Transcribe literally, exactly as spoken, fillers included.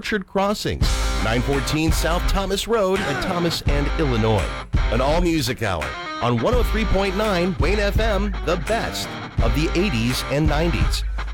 Orchard Crossings, nine fourteen South Thomas Road at Thomas and Illinois. An all-music hour on one oh three point nine Wayne F M, the best of the eighties and nineties.